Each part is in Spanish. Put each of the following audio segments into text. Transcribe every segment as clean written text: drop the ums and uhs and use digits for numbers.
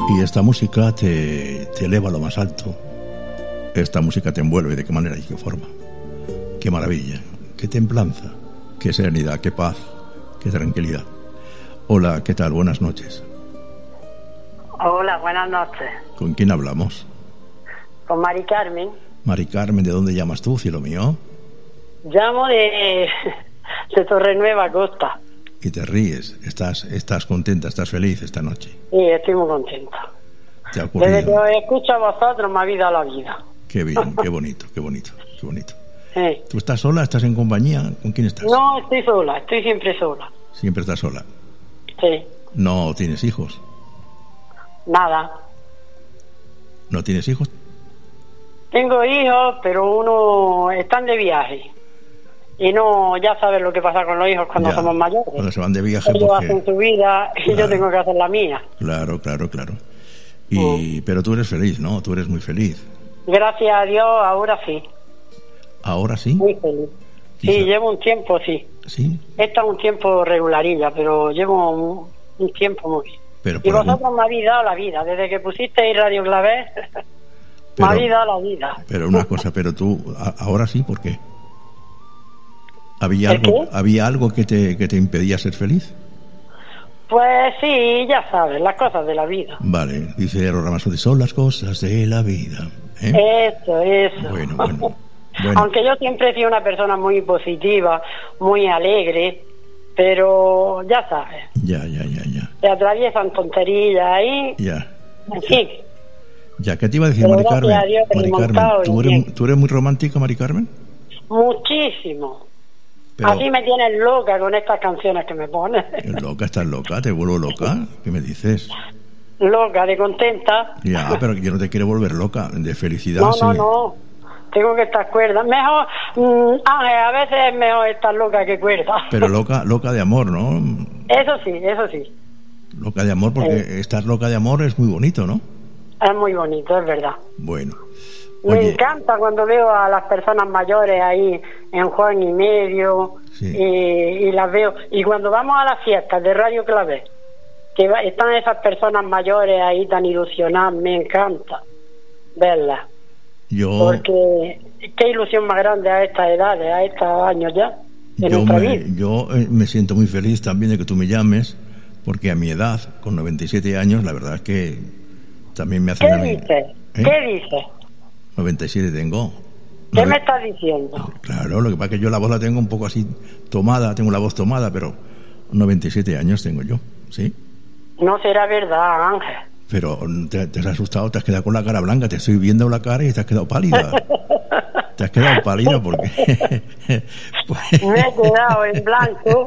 Y esta música te eleva a lo más alto. Esta música te envuelve. ¿De qué manera y qué forma? Qué maravilla, qué templanza, qué serenidad, qué paz, qué tranquilidad. Hola, ¿qué tal? Buenas noches. Hola, buenas noches. ¿Con quién hablamos? Con Mari Carmen. Mari Carmen, ¿de dónde llamas tú, cielo mío? Llamo de Torrenueva, Costa. Y te ríes. Estás contenta, estás feliz esta noche. Sí, estoy muy contenta. ¿Te ha ocurrido? Desde que os escucho a vosotros me ha habido la vida. Qué bien, qué bonito, qué bonito, qué bonito. Sí. ¿Tú estás sola? ¿Estás en compañía? ¿Con quién estás? No, estoy sola, estoy siempre sola. Siempre estás sola. Sí. ¿No tienes hijos? Nada. ¿No tienes hijos? Tengo hijos, pero uno están de viaje. Y no, ya sabes lo que pasa con los hijos cuando Ya, somos mayores. cuando se van de viaje. Ellos Porque... hacen su vida y Claro. yo tengo que hacer la mía. Claro. Pero tú eres feliz, ¿no? Tú eres muy feliz. Gracias a Dios, ahora sí. ¿Ahora sí? Muy feliz. Quizá. Sí, llevo un tiempo, sí. ¿Sí? Esta es un tiempo regularilla, pero llevo un tiempo muy bien. Pero Y por algún- vosotros me habéis dado la vida. Desde que pusisteis Radio Clavé, me habéis dado la vida. Pero una cosa, pero tú, ahora sí, ¿por qué? ¿Había ¿El qué? ¿Había algo que te impedía ser feliz? Pues sí, ya sabes, las cosas de la vida. Vale, dice Eros Ramazzotti, son las cosas de la vida. ¿Eh? Eso. Bueno. Aunque yo siempre he sido una persona muy positiva, muy alegre, pero ya sabes, Ya. se atraviesan tonterías ahí, Ya. en fin. Ya, ¿qué te iba a decir, Pero Mari gracias Carmen? a Dios que Mari me he Carmen, montado bien. ¿tú eres muy romántica, Mari Carmen? Muchísimo. Pero, Así me tienes loca con estas canciones que me pones. ¿Estás loca? ¿Te vuelvo loca? ¿Qué me dices? Loca, de contenta. Ya, pero yo no te quiero volver loca, de felicidad. No, sí. no. Tengo que estar cuerda. Mejor, Ángel, a veces es mejor estar loca que cuerda. Pero loca de amor, ¿no? Eso sí. Loca de amor, porque estar loca de amor es muy bonito, ¿no? Es muy bonito, es verdad. Bueno. Me Oye, encanta cuando veo a las personas mayores ahí en Juan y Medio Sí. y las veo. Y cuando vamos a las fiestas de Radio Clavé, que están esas personas mayores ahí tan ilusionadas, me encanta verlas. yo, Porque qué ilusión más grande a estas edades, a estos años ya de nuestra vida. yo me siento muy feliz también de que tú me llames, porque a mi edad, con 97 años, la verdad es que también me hacen ¿Qué a mí. dices? ¿Eh? ¿Qué dices? 97 tengo. ¿Qué Nove- me estás diciendo? Claro, lo que pasa es que yo la voz la tengo un poco así tomada, tengo la voz tomada, pero 97 años tengo yo, ¿sí? No será verdad, Ángel. Pero te has asustado, te has quedado con la cara blanca, te estoy viendo la cara y te has quedado pálida. Te has quedado pálida porque... pues- Me he quedado en blanco.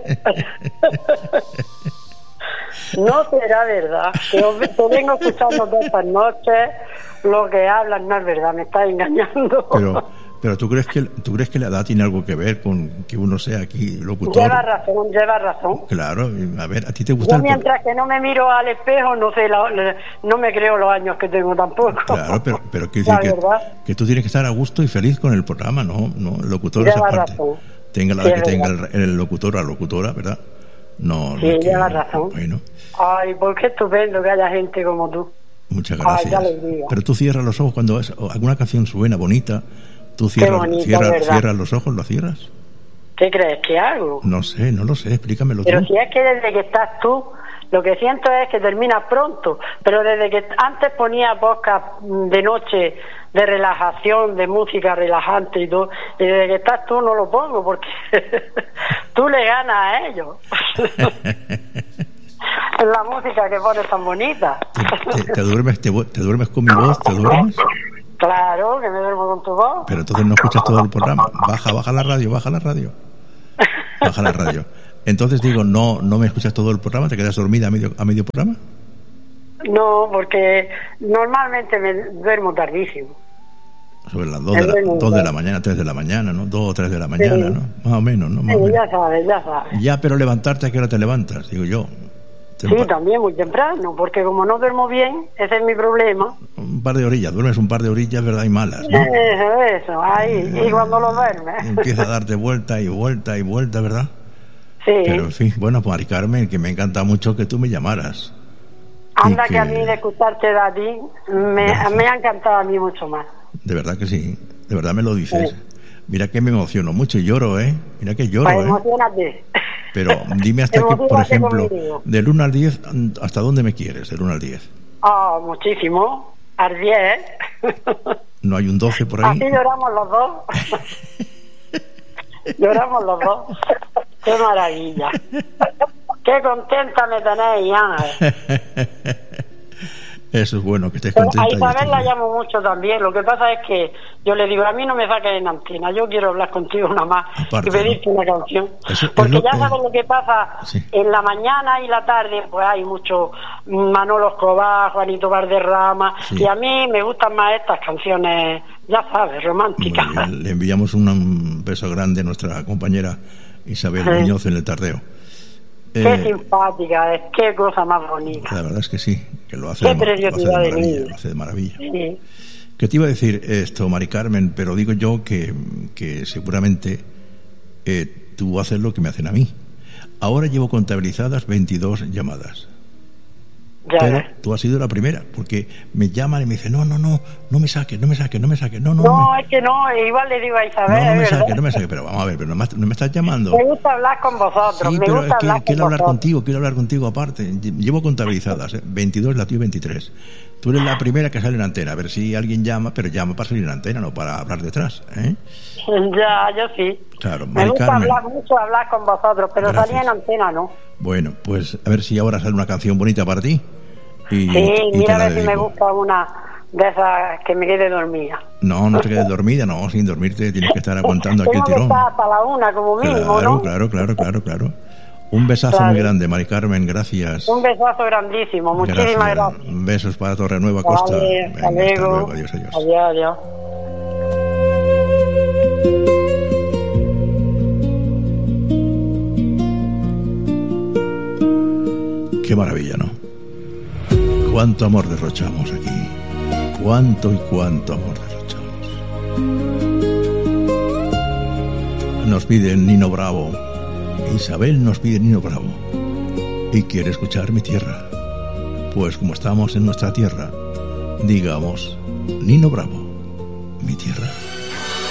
No será verdad. Te vengo escuchando todas estas noches. Lo que hablan no es verdad, me estás engañando. Pero ¿tú crees que la edad tiene algo que ver con que uno sea aquí locutor? Lleva razón. Claro, a ver, ¿a ti te gusta Yo mientras que no me miro al espejo no me creo los años que tengo tampoco. Claro, pero quiero La decir verdad. que tú tienes que estar a gusto y feliz con el programa, no el locutor esa Lleva parte. razón. Tenga la Sí, edad es que tenga verdad. el locutor o la locutora, ¿verdad? No Sí, es que- lleva razón. Bueno, Ay, pues qué estupendo que haya gente como tú. muchas Ay, gracias. qué alegría. Pero tú cierras los ojos cuando alguna canción suena bonita, tú Qué bonito, ¿verdad? cierras los ojos, ¿lo cierras? ¿Qué crees que hago? No lo sé, explícamelo Pero tú. si es que desde que estás tú, lo que siento es que terminas pronto, pero desde que antes ponía podcast de noche de relajación, de música relajante y todo, y desde que estás tú no lo pongo porque tú le ganas a ellos. La música que pones tan bonita. ¿Te duermes con mi voz? ¿Te duermes? Claro, que me duermo con tu voz. Pero entonces no escuchas todo el programa. Baja la radio. Baja la radio. Entonces digo, no me escuchas todo el programa, ¿te quedas dormida a medio programa? No, porque normalmente me duermo tardísimo. Sobre las 2 de la mañana, 3 de la mañana, ¿no? 2 o 3 de la mañana, Sí. ¿no? Más o menos, ¿no? Más o Sí, menos. ya sabes. Ya, pero levantarte, ¿a qué hora te levantas? Digo yo. Sí, también muy temprano, porque como no duermo bien, ese es mi problema. Un par de orillas, duermes un par de orillas, ¿verdad? Y malas, ¿no? Eso, ahí, y cuando lo duermes. Empieza a darte vuelta y vuelta y vuelta, ¿verdad? Sí. Pero en fin, bueno, pues Mari Carmen, que me encanta mucho que tú me llamaras. Anda que a mí de escucharte a ti me ha encantado a mí mucho más. De verdad que sí, de verdad me lo dices. Sí. Mira que me emociono mucho y lloro, ¿eh? Mira que lloro, pues emocionate. Pero dime hasta que, por ejemplo, del 1 al 10, ¿hasta dónde me quieres? Del 1 al 10. Ah, muchísimo. Al 10, ¿eh? ¿No hay un 12 por ahí? Así lloramos los dos. Lloramos los dos. ¡Qué maravilla! ¡Qué contenta me tenéis, Ángel! Eso es bueno, que estés contenta. A Isabel la llamo mucho también. Lo que pasa es que yo le digo, a mí no me saques en antena, yo quiero hablar contigo nada más. Aparte, y pedirte una canción. Porque ya sabes lo que pasa, sí. En la mañana y la tarde, pues hay mucho Manolo Escobar, Juanito Valderrama, sí. Y a mí me gustan más estas canciones, ya sabes, románticas. Le enviamos un beso grande a nuestra compañera Isabel Muñoz en el Tardeo. Qué simpática es, qué cosa más bonita. La verdad es que sí, que lo hace, lo hace de maravilla. Sí. ¿Qué te iba a decir esto, Mari Carmen? Pero digo yo que seguramente tú haces lo que me hacen a mí. Ahora llevo contabilizadas 22 llamadas. Ya. Pero tú has sido la primera, porque me llaman y me dicen, no me saques, no, es que no, igual le digo a Isabel, no me saques, pero vamos a ver, pero no me estás llamando. Me gusta hablar con vosotros, sí, pero quiero hablar contigo aparte. Llevo contabilizadas, 22, la tuya 23. Tú eres la primera que sale en antena, a ver si alguien llama, pero llama para salir en antena, no para hablar detrás, ¿eh? Ya, yo sí. Claro, me gusta hablar con vosotros, pero salir en antena no. Bueno, pues a ver si ahora sale una canción bonita para ti. Sí, mira a ver si me gusta una de esas que me quede dormida. No te quedes dormida, no, sin dormirte tienes que estar aguantando aquí el tirón. Hasta la 1 como mínimo, ¿no? Claro. Un besazo muy grande, Mari Carmen, gracias. Un besazo grandísimo, muchísimas gracias. Besos para Torrenueva Costa. Hasta luego. Adiós. Adiós. Qué maravilla, ¿no? Cuánto amor derrochamos aquí. Cuánto amor derrochamos. Nos piden Nino Bravo. Isabel nos pide Nino Bravo. Y quiere escuchar Mi Tierra. Pues como estamos en nuestra tierra, digamos, Nino Bravo, Mi Tierra.